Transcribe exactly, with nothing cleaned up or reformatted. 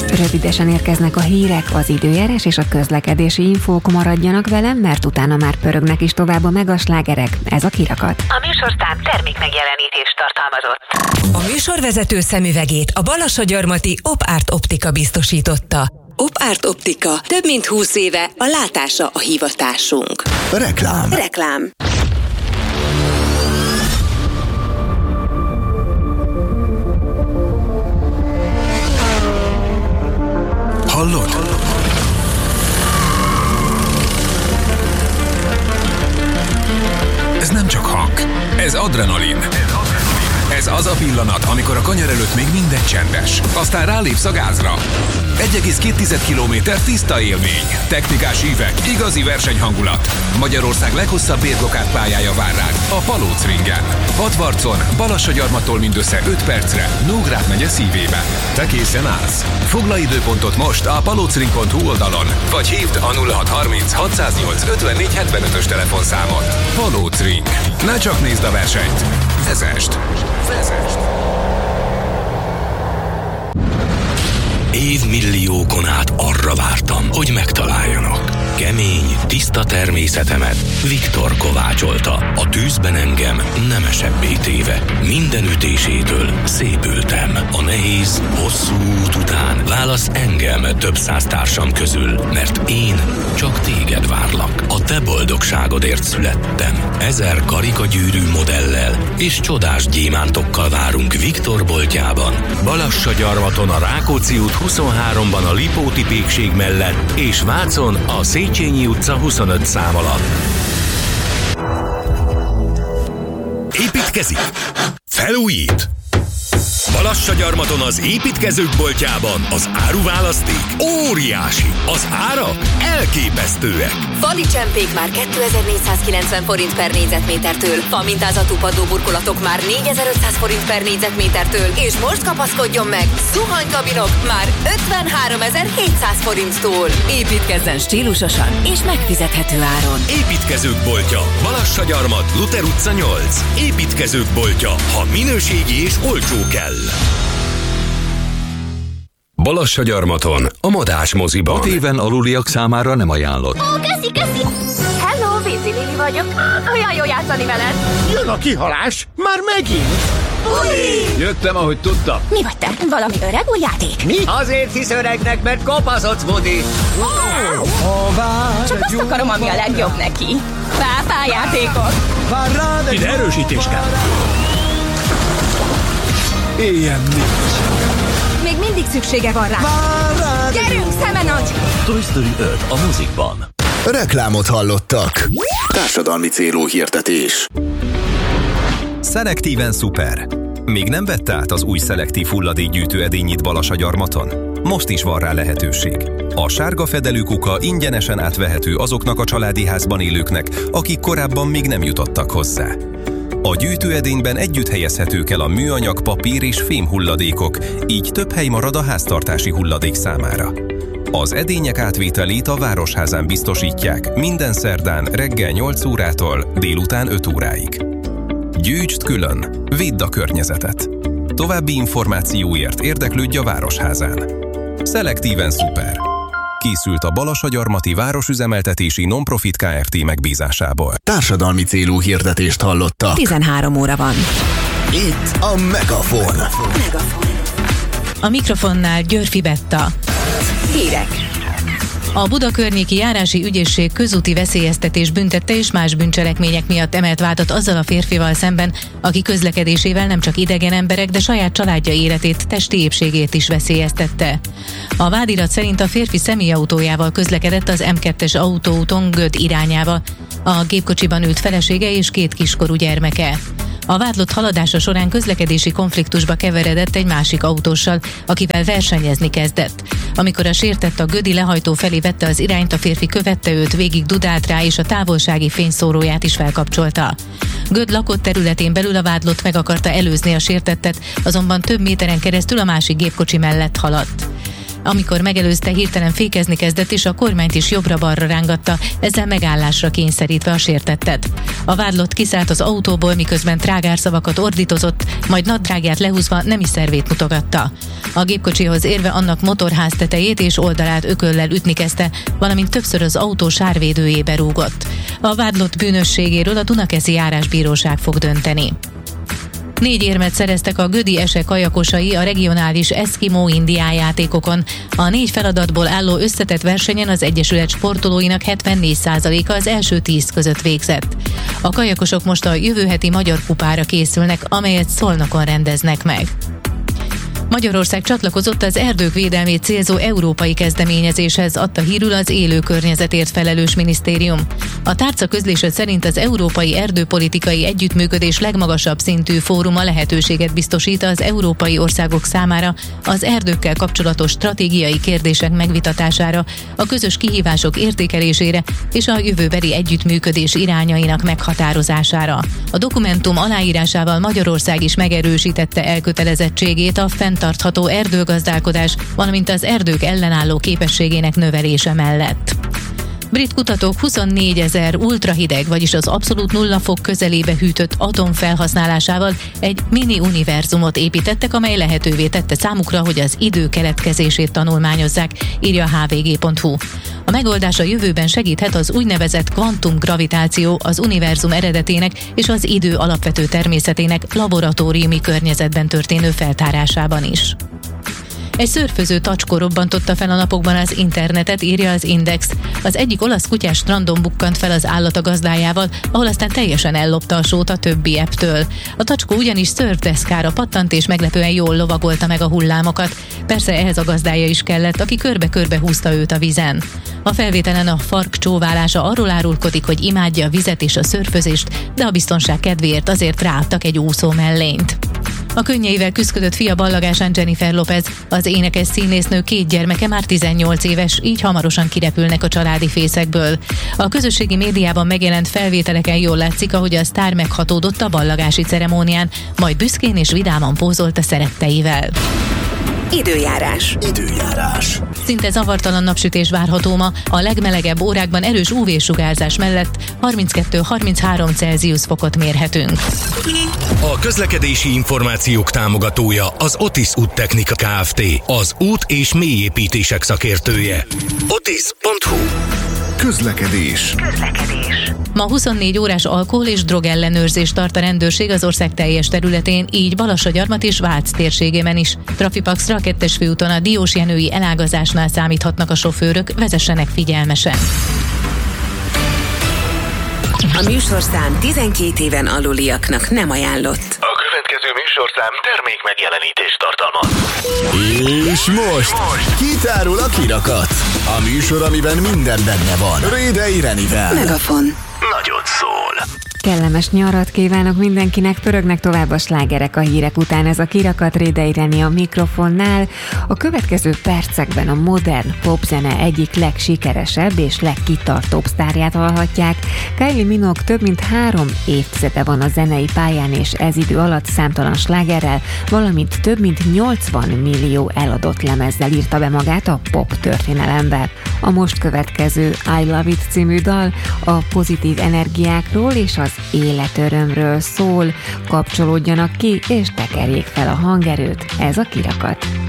Rövidesen érkeznek a hírek, az időjárás és a közlekedési infók. Maradjanak velem, mert utána már pörögnek is tovább a megaslágerek. Ez a Kirakat. A műsorszám termék megjelenítést tartalmazott. A műsorvezető szemüvegét a balassagyarmati Op-Art Optika biztosította. Op-Art Optika. Több mint húsz éve a látása a hivatásunk. Reklám. Reklám. Hallod? Ez nem csak hang, ez adrenalin. Ez az a pillanat, amikor a kanyar előtt még minden csendes. Aztán rálépsz a gázra. egy egész két kilométer tiszta élmény. Technikás ívek, igazi versenyhangulat. Magyarország leghosszabb bérblokkád pályája vár rád, a Palóc-ringen. Hatvarcon, Balassagyarmattól mindössze öt percre, Nógrád megye szívében. Te készen állsz? Foglalj időpontot most a palocring pont hu oldalon, vagy hívd a nulla hat harminc hatszáznyolc ötvennégy hetvenötös telefonszámot. Palóc-ring. Ne csak nézd a versenyt. Vezest! Vezest! Évmilliókon át arra vártam, hogy megtaláljanak. Kemény, tiszta természetemet Viktor kovácsolta. A tűzben engem nemesebbé téve. Minden ütésétől szépültem. A nehéz, hosszú út után válasz engem több száz társam közül, mert én csak téged várlak. A te boldogságodért születtem. Ezer karikagyűrű modellel és csodás gyémántokkal várunk Viktor boltjában. Balassagyarmaton a Rákóczi út huszonháromban a Lipóti pékség mellett, és Vácon a Széchenyi utca huszonöt szám alatt. Építkezik? Felújít? Balassagyarmaton az építkezők boltjában az áruválaszték óriási, az árak elképesztőek. Fali csempék már kétezer-négyszázkilencven forint per négyzetmétertől, famintázatú padlóburkolatok már négyezer-ötszáz forint per négyzetmétertől, és most kapaszkodjon meg zuhanykabinok már ötvenháromezer-hétszáz forinttól. Építkezzen stílusosan és megfizethető áron. Építkezők boltja, Balassagyarmat, Luther utca nyolc. Építkezők boltja, ha minőségi és olcsó kell. Balassagyarmaton, a Madás moziban. hat éven aluliak számára nem ajánlott. Ó, köszi, köszi! Hello, Vízi Lili vagyok. Olyan jó játszani veled. Jön a kihalás, már megint. Ui! Jöttem, ahogy tudtam. Mi vagy te? Valami öreg új játék? Mi? Azért hisz öregnek, mert kopaszott, Woody. Oh! Csak azt akarom, ami a legjobb neki. Pápá játékok. Ide erősítés kell. Ilyen nincs. Még mindig szüksége van rá. Gyerünk, szeme nagy! Toy Story öt a mozikban. Reklámot hallottak. Társadalmi célú hirdetés. Szelektíven szuper. Még nem vette át az új szelektív hulladékgyűjtő edényit Balassagyarmaton? Most is van rá lehetőség. A sárga fedelű kuka ingyenesen átvehető azoknak a családi házban élőknek, akik korábban még nem jutottak hozzá. A gyűjtőedényben együtt helyezhetők el a műanyag, papír és fém hulladékok, így több hely marad a háztartási hulladék számára. Az edények átvételét a Városházán biztosítják minden szerdán reggel nyolc órától délután öt óráig. Gyűjtsd külön, védd a környezetet. További információért érdeklődj a Városházán. Szelektíven szuper. Készült a Balassagyarmati Városüzemeltetési Non-Profit Kft. Megbízásából. Társadalmi célú hirdetést hallottak. tizenhárom óra van. Itt a Megafon. Megafon. A mikrofonnál Györfi Betta. Hírek. A Buda környéki járási ügyészség közúti veszélyeztetés büntette és más bűncselekmények miatt emelt vádat azzal a férfival szemben, aki közlekedésével nem csak idegen emberek, de saját családja életét, testi épségét is veszélyeztette. A vádirat szerint a férfi személyautójával közlekedett az em kettes autóúton Göd irányába. A gépkocsiban ült felesége és két kiskorú gyermeke. A vádlott haladása során közlekedési konfliktusba keveredett egy másik autóssal, akivel versenyezni kezdett. Amikor a sértett a gödi lehajtó felé vette az irányt, a férfi követte őt, végig dudált rá, és a távolsági fényszóróját is felkapcsolta. Göd lakott területén belül a vádlott meg akarta előzni a sértettet, azonban több méteren keresztül a másik gépkocsi mellett haladt. Amikor megelőzte, hirtelen fékezni kezdett, és a kormányt is jobbra-balra rángatta, ezzel megállásra kényszerítve a sértettet. A vádlott kiszállt az autóból, miközben trágárszavakat ordítozott, majd nadrágját lehúzva nemi szervét mutogatta. A gépkocsihoz érve annak motorház tetejét és oldalát ököllel ütni kezdte, valamint többször az autó sárvédőjébe rúgott. A vádlott bűnösségéről a Dunakeszi Járásbíróság fog dönteni. Négy érmet szereztek a Gödi Ese kajakosai a regionális Eszkimó indián játékokon. A négy feladatból álló összetett versenyen az egyesület sportolóinak hetvennégy százaléka az első tíz között végzett. A kajakosok most a jövő heti Magyar Kupára készülnek, amelyet Szolnokon rendeznek meg. Magyarország csatlakozott az erdők védelmét célzó európai kezdeményezéshez, adta hírül az élő környezetért felelős minisztérium. A tárca közlése szerint az európai erdőpolitikai együttműködés legmagasabb szintű fóruma lehetőséget biztosít az európai országok számára az erdőkkel kapcsolatos stratégiai kérdések megvitatására, a közös kihívások értékelésére és a jövőbeli együttműködés irányainak meghatározására. A dokumentum aláírásával Magyarország is megerősítette elkötelezettségét a fenntartható erdőgazdálkodás, valamint az erdők ellenálló képességének növelése mellett. Brit kutatók huszonnégyezer ultrahideg, vagyis az abszolút nulla fok közelébe hűtött atom felhasználásával egy mini univerzumot építettek, amely lehetővé tette számukra, hogy az idő keletkezését tanulmányozzák, írja a há vé gé pont hú. A megoldás a jövőben segíthet az úgynevezett kvantumgravitáció, az univerzum eredetének és az idő alapvető természetének laboratóriumi környezetben történő feltárásában is. Egy szörföző tacskó robbantotta fel a napokban az internetet, írja az Index. Az egyik olasz kutyás strandon bukkant fel az állat a gazdájával, ahol aztán teljesen ellopta a sót a többi apptől. A tacskó ugyanis szörfdeszkára pattant és meglepően jól lovagolta meg a hullámokat. Persze ehhez a gazdája is kellett, aki körbe-körbe húzta őt a vizen. A felvételen a fark csóválása arról árulkodik, hogy imádja a vizet és a szörfözést, de a biztonság kedvéért azért ráadtak egy úszó mellényt. A könnyeivel küszködött fia ballagásán Jennifer Lopez, az énekes színésznő két gyermeke már tizennyolc éves, így hamarosan kirepülnek a családi fészekből. A közösségi médiában megjelent felvételeken jól látszik, ahogy a sztár meghatódott a ballagási ceremónián, majd büszkén és vidáman pózolt a szeretteivel. Időjárás. Időjárás. Szinte zavartalan napsütés várható ma, a legmelegebb órákban erős ú vé-sugárzás mellett harminckettő-harminchárom Celsius fokot mérhetünk. A közlekedési információk támogatója az Otis Úttechnika Kft. Az út- és mélyépítések szakértője. otis pont hú. Közlekedés. Közlekedés. Ma huszonnégy órás alkohol- és drogellenőrzést tart a rendőrség az ország teljes területén, így Balassagyarmat és Vác térségében is. Trafipaxra a kettes főúton a Diósjenői elágazásnál számíthatnak a sofőrök, vezessenek figyelmesen. A műsorszám tizenkét éven aluliaknak nem ajánlott. A következő műsorszám termék megjelenítést tartalmaz. És most, most. Kitárul a kirakat. A műsor, amiben minden benne van. Rédei Renivel. Megafon. Nagyot szól. Kellemes nyarat kívánok mindenkinek, pörögnek tovább a slágerek a hírek után. Ez a kirakat, Rédei Reni a mikrofonnál. A következő percekben a modern popzene egyik legsikeresebb és legkitartóbb sztárját hallhatják. Kylie Minogue több mint három évtizede van a zenei pályán, és ez idő alatt számtalan slágerrel, valamint több mint nyolcvan millió eladott lemezzel írta be magát a pop történelembe. A most következő I Love It című dal a pozitív energiákról és az életörömről szól. Kapcsolódjanak ki és tekerjék fel a hangerőt, ez a kirakat.